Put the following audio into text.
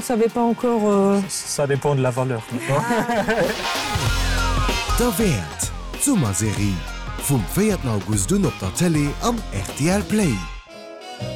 ne savez pas encore... Ça dépend de la valeur. Der Wert Summerserie vum 4. August op der Tele am RTL Play.